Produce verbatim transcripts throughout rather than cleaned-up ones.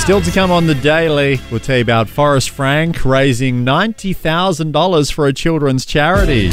Still to come on the Daily, we'll tell you about Forrest Frank raising ninety thousand dollars for a children's charity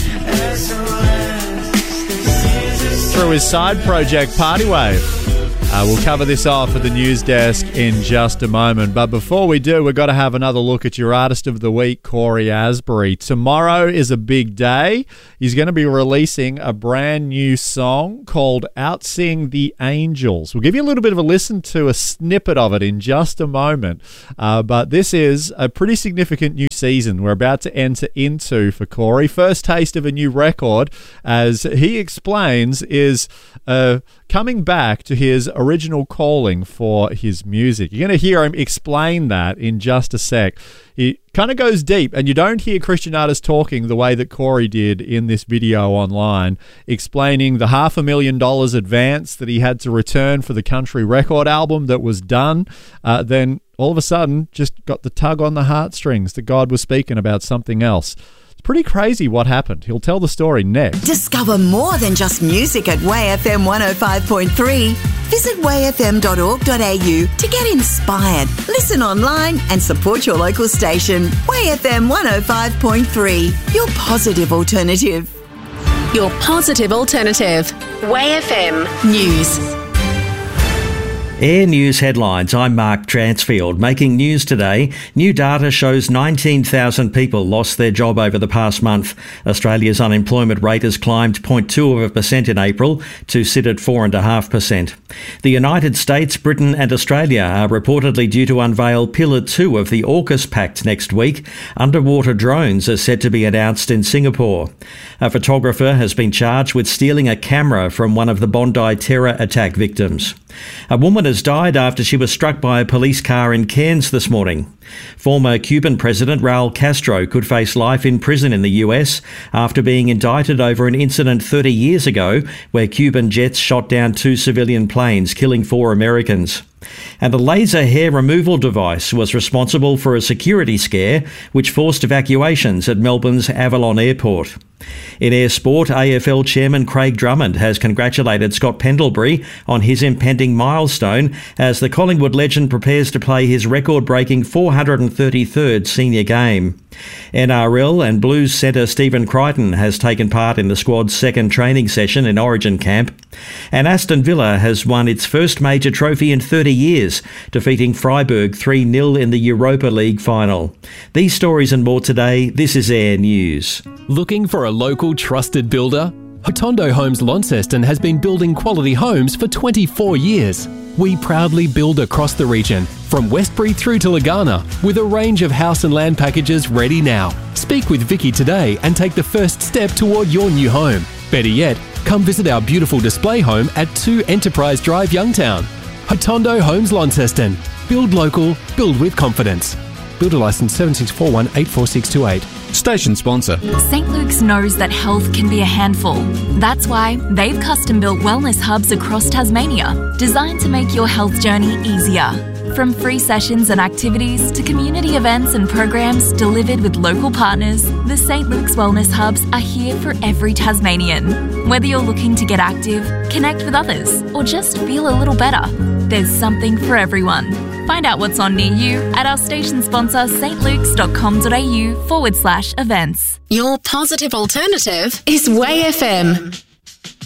through his side project, Partywave. Uh, we'll cover this off at the news desk in just a moment. But before we do, we've got to have another look at your Artist of the Week, Cory Asbury. Tomorrow is a big day. He's going to be releasing a brand new song called Outsing the Angels. We'll give you a little bit of a listen to a snippet of it in just a moment. Uh, but this is a pretty significant new season we're about to enter into for Cory. First taste of a new record, as he explains, is uh, coming back to his original calling for his music. You're going to hear him explain that in just a sec. He kind of goes deep, and you don't hear Christian artists talking the way that Cory did in this video online, explaining the half a million dollars advance that he had to return for the country record album that was done. Uh, then all of a sudden, just got the tug on the heartstrings that God was speaking about something else. It's pretty crazy what happened. He'll tell the story next. Discover more than just music at Way F M one oh five point three. Visit way f m dot org dot a u to get inspired, listen online and support your local station. Way F M one oh five point three, your positive alternative. Your positive alternative. Way F M News. Air News headlines. I'm Mark Transfield. Making news today, new data shows nineteen thousand people lost their job over the past month. Australia's unemployment rate has climbed zero point two of a percent in April to sit at four point five percent. The United States, Britain and Australia are reportedly due to unveil Pillar two of the AUKUS Pact next week. Underwater drones are said to be announced in Singapore. A photographer has been charged with stealing a camera from one of the Bondi terror attack victims. A woman has died after she was struck by a police car in Cairns this morning. Former Cuban President Raul Castro could face life in prison in the U S after being indicted over an incident thirty years ago where Cuban jets shot down two civilian planes, killing four Americans. And a laser hair removal device was responsible for a security scare which forced evacuations at Melbourne's Avalon Airport. In air sport, A F L chairman Craig Drummond has congratulated Scott Pendlebury on his impending milestone as the Collingwood legend prepares to play his record-breaking four hundred thirty-third senior game. N R L and Blues centre Stephen Crichton has taken part in the squad's second training session in Origin camp. And Aston Villa has won its first major trophy in thirty years, defeating Freiburg three nil in the Europa League final. These stories and more today. This is Air News. Looking for a local trusted builder? Hotondo Homes Launceston has been building quality homes for twenty-four years. We proudly build across the region, from Westbury through to Lagana, with a range of house and land packages ready now. Speak with Vicky today and take the first step toward your new home. Better yet, come visit our beautiful display home at two Enterprise Drive, Youngtown. Hotondo Homes Launceston. Build local, build with confidence. Builder licence seven six four one eight four six two eight. Station sponsor. Saint Luke's knows that health can be a handful. That's why they've custom-built wellness hubs across Tasmania, designed to make your health journey easier. From free sessions and activities to community events and programs delivered with local partners, the Saint Luke's Wellness Hubs are here for every Tasmanian. Whether you're looking to get active, connect with others, or just feel a little better, there's something for everyone. Find out what's on near you at our station sponsor stlukes.com.au forward slash events. Your positive alternative is Way F M.